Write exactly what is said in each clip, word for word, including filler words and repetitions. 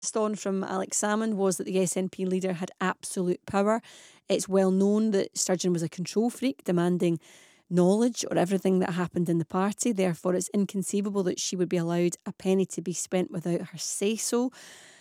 on from Alex Salmond was that the S N P leader had absolute power. It's well known that Sturgeon was a control freak, demanding knowledge or everything that happened in the party. Therefore, it's inconceivable that she would be allowed a penny to be spent without her say-so.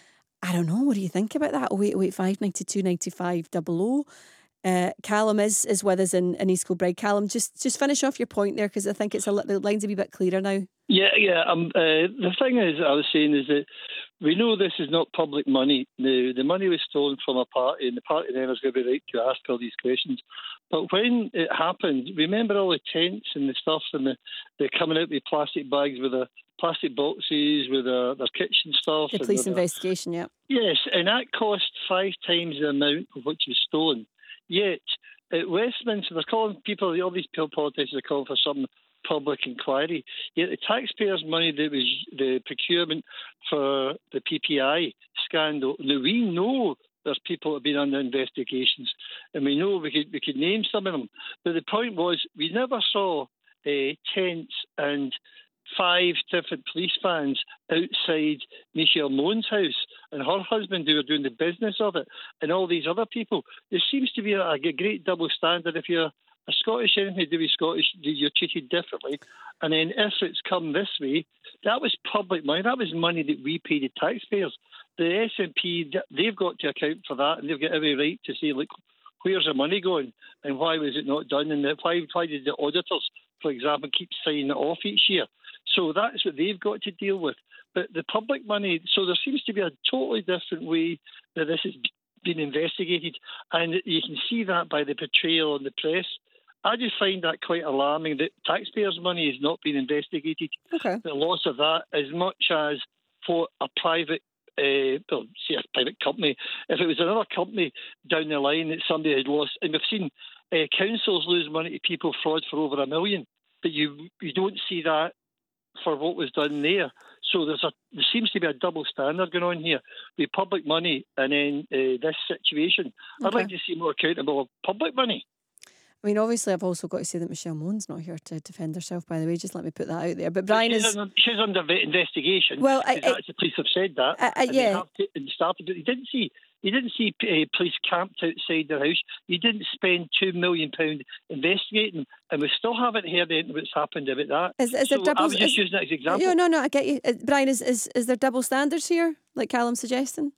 I don't know. What do you think about that? oh eight oh eight five, nine two, nine five zero zero. Uh, Callum is is with us in, in East Kilbride. Callum, just just finish off your point there, because I think it's a li- the line's a wee bit clearer now. Yeah, yeah. Um, uh, the thing is, I was saying is that we know this is not public money. The the money was stolen from a party, and the party then is going to be right to ask all these questions. But when it happened, remember all the tents and the stuff, and the they're coming out with plastic bags with the plastic boxes with their, their kitchen stuff. The police investigation, yeah. Yes, and that cost five times the amount of which was stolen. Yet at Westminster, they're calling people, all these politicians are calling for some public inquiry. Yet the taxpayers' money that was the procurement for the P P I scandal. Now we know there's people that have been under investigations, and we know we could we could name some of them. But the point was, we never saw uh, tents and five different police vans outside Michelle Moan's house and her husband, who were doing the business of it, and all these other people. There seems to be a, a great double standard. If you're a Scottish, anything to do with Scottish, you're treated differently. And then if it's come this way, that was public money. That was money that we paid the taxpayers. The S N P, they've got to account for that, and they've got every right to say, look, where's the money going, and why was it not done, and why, why did the auditors, for example, keep signing it off each year? So that's what they've got to deal with. But the public money, so there seems to be a totally different way that this has been investigated. And you can see that by the portrayal in the press. I just find that quite alarming that taxpayers' money is not being investigated. Okay. The loss of that, as much as for a private, uh, well, say a private company. If it was another company down the line that somebody had lost, and we've seen uh, councils lose money to people, fraud for over a million, but you you don't see that for what was done there. So there's a there seems to be a double standard going on here with public money, and then uh, this situation. Okay. I'd like to see more accountable of public money. I mean, obviously, I've also got to say that Michelle Moan's not here to defend herself, by the way. Just let me put that out there. But Brian she's is... Under, she's under investigation. Well, I, I, the police have said that. I, I, and yeah. They have to, and started, but you didn't see... You didn't see uh, police camped outside their house. You didn't spend two million pounds investigating them, and we still haven't heard anything what's happened about that. Is, is so there double, I was just is, using that as an example. No, no, no, I get you. Uh, Brian, is, is, is there double standards here, like Callum's suggesting?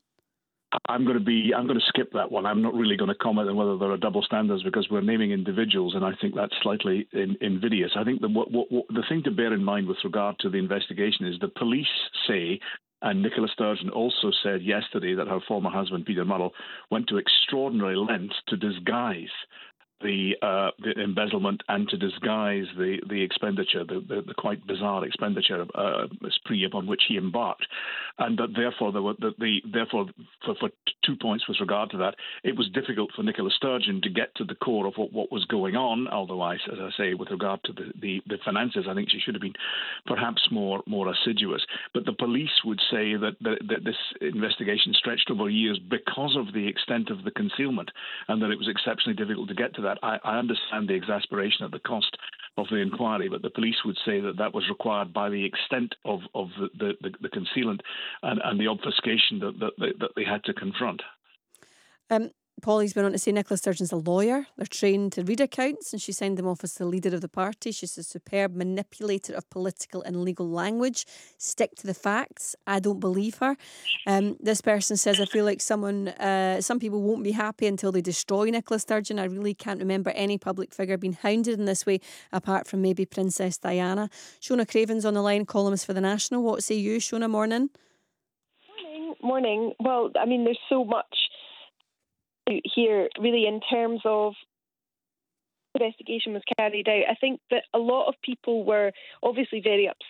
I'm going to be. I'm going to skip that one. I'm not really going to comment on whether there are double standards, because we're naming individuals, and I think that's slightly in, invidious. I think that what, what, what the thing to bear in mind with regard to the investigation is the police say. And Nicola Sturgeon also said yesterday that her former husband, Peter Murrell, went to extraordinary lengths to disguise the, uh, the embezzlement and to disguise the, the expenditure, the, the, the quite bizarre expenditure uh, spree upon which he embarked. And that therefore, there were, the, the, therefore for, for two points with regard to that, it was difficult for Nicola Sturgeon to get to the core of what, what was going on, although, I, as I say, with regard to the, the, the finances, I think she should have been perhaps more, more assiduous. But the police would say that, that, that this investigation stretched over years because of the extent of the concealment, and that it was exceptionally difficult to get to that. I, I understand the exasperation at the cost of the inquiry, but the police would say that that was required by the extent of, of the, the, the concealment and, and the obfuscation that, that, that they had to confront. Um, Polly's been on to say Nicola Sturgeon's a lawyer. They're trained to read accounts, and she signed them off as the leader of the party. She's a superb manipulator of political and legal language. Stick to the facts. I don't believe her. Um, this person says, I feel like someone, uh, some people won't be happy until they destroy Nicola Sturgeon. I really can't remember any public figure being hounded in this way, apart from maybe Princess Diana. Shona Craven's on the line, columnist for The National. What say you, Shona? Morning. Morning. Morning. Well, I mean, there's so much here, really, in terms of the investigation was carried out. I think that a lot of people were obviously very upset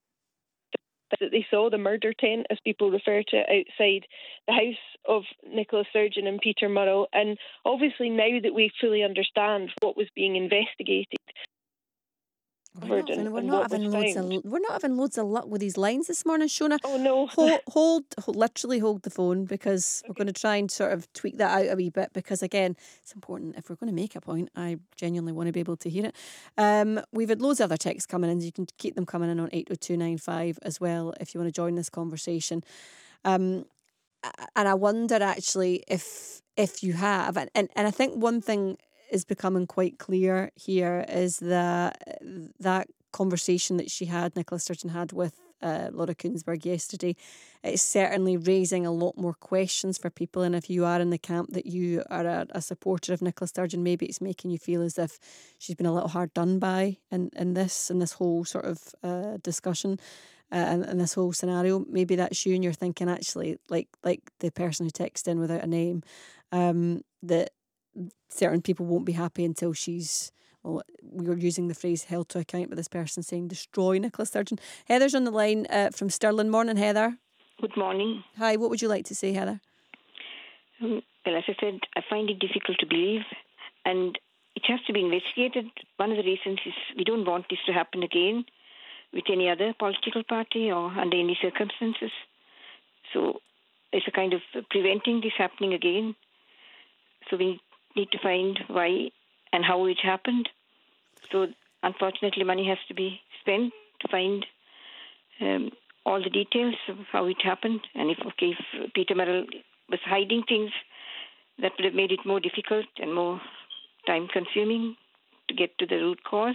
that they saw the murder tent, as people refer to it, outside the house of Nicola Sturgeon and Peter Murrell. And obviously, now that we fully understand what was being investigated, We're not, having, we're, not having loads of, we're not having loads of luck with these lines this morning, Shona. Oh no. Hold, hold, hold, literally hold the phone, because we're going to try and sort of tweak that out a wee bit, because again, it's important. If we're going to make a point, I genuinely want to be able to hear it. Um, we've had loads of other texts coming in. You can keep them coming in on eight oh two nine five as well if you want to join this conversation. Um, and I wonder actually if if you have, and, and, and I think one thing is becoming quite clear here is that that conversation that she had, Nicola Sturgeon had with uh, Laura Kuenssberg yesterday, it's certainly raising a lot more questions for people. And if you are in the camp that you are a, a supporter of Nicola Sturgeon, maybe it's making you feel as if she's been a little hard done by in, in this in this whole sort of uh, discussion. Uh, and, and this whole scenario, maybe that's you, and you're thinking actually, like like the person who texted in without a name, um, that certain people won't be happy until she's, well, we were using the phrase held to account, but this person saying destroy Nicola Sturgeon. Heather's on the line uh, from Stirling. Morning, Heather. Good morning. Hi, what would you like to say, Heather? Um, well, as I said, I find it difficult to believe, and it has to be investigated. One of the reasons is we don't want this to happen again with any other political party or under any circumstances. So it's a kind of preventing this happening again. So we need to find why and how it happened. So unfortunately, money has to be spent to find um, all the details of how it happened. And if, okay, if Peter Murrell was hiding things, that would have made it more difficult and more time-consuming to get to the root cause.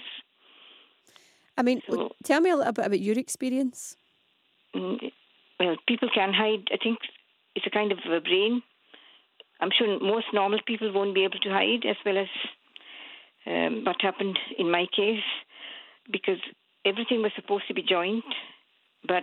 I mean, so, tell me a little bit about your experience. Well, people can hide. I think it's a kind of a brain. I'm sure most normal people won't be able to hide as well as um, what happened in my case, because everything was supposed to be joint. But,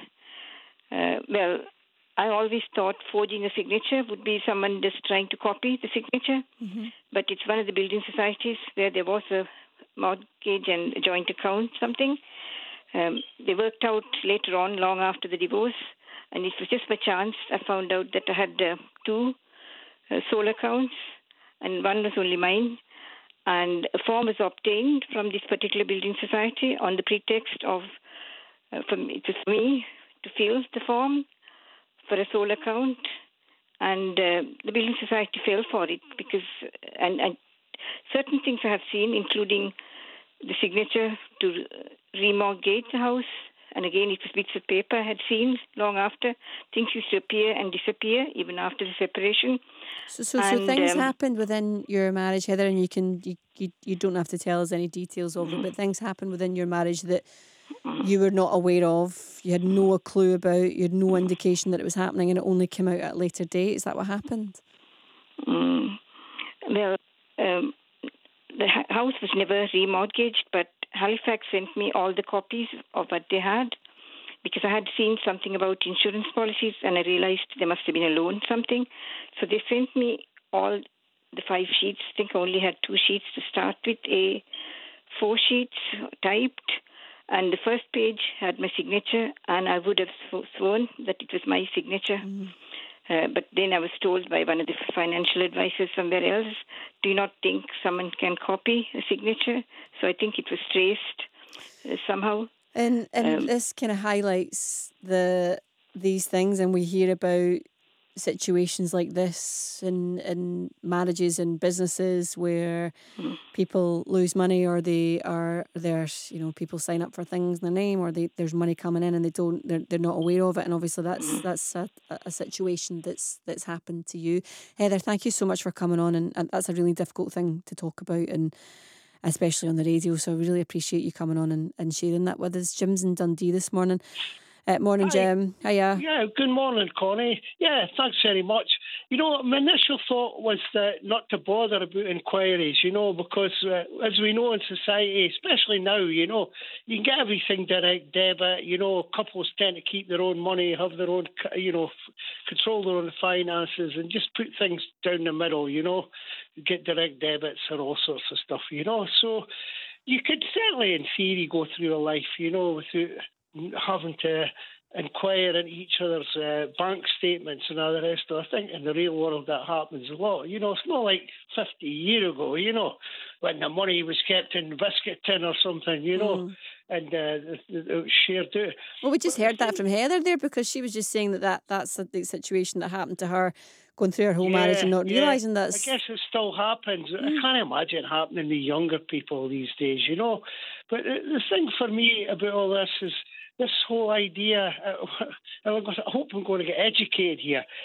uh, well, I always thought forging a signature would be someone just trying to copy the signature. Mm-hmm. But it's one of the building societies where there was a mortgage and a joint account, something. Um, they worked out later on, long after the divorce, and it was just by chance I found out that I had uh, two uh, sole accounts, and one was only mine. And a form was obtained from this particular building society on the pretext of, uh, for me, it was me to fill the form for a sole account, and uh, the building society fell for it because, and, and certain things I have seen, including the signature to remortgage the house. And again, it was bits of paper I had seen long after. Things used to appear and disappear even after the separation. So, so, and, so things um, happened within your marriage, Heather, and you can you, you, you don't have to tell us any details of it, but things happened within your marriage that you were not aware of. You had no clue about. You had no indication that it was happening, and it only came out at a later date. Is that what happened? Mm, well, um, the house was never remortgaged, but Halifax sent me all the copies of what they had because I had seen something about insurance policies and I realized there must have been a loan, something. So they sent me all the five sheets. I think I only had two sheets to start with, a four sheets typed, and the first page had my signature, and I would have sworn that it was my signature. Mm. Uh, but then I was told by one of the financial advisors somewhere else, do you not think someone can copy a signature? So I think it was traced uh, somehow. And and um, this kind of highlights the these things, and we hear about situations like this in, in marriages and businesses where mm. people lose money, or they are there's you know people sign up for things in their name, or they, there's money coming in and they don't they're, they're not aware of it, and obviously that's mm. that's a, a situation that's that's happened to you. Heather, thank you so much for coming on, and, and that's a really difficult thing to talk about, and especially on the radio, so I really appreciate you coming on and, and sharing that with us. Jim's in Dundee this morning. Uh, morning, Hi. Jim. Hiya. Yeah, good morning, Connie. Yeah, thanks very much. You know, my initial thought was that not to bother about inquiries, you know, because uh, as we know in society, especially now, you know, you can get everything direct debit. You know, couples tend to keep their own money, have their own, you know, f- control their own finances and just put things down the middle, you know, get direct debits or all sorts of stuff, you know. So you could certainly, in theory, go through a life, you know, without having to inquire into each other's uh, bank statements and all the rest of it. I think in the real world that happens a lot. You know, it's not like fifty years ago, you know, when the money was kept in biscuit tin or something, you know, mm. and uh, it was shared out. Well, we just but heard that from Heather there, because she was just saying that, that that's the situation that happened to her, going through her whole yeah, marriage and not yeah. realising that. I guess it still happens. Mm. I can't imagine it happening to younger people these days, you know. But the, the thing for me about all this is this whole idea, uh, I hope I'm going to get educated here,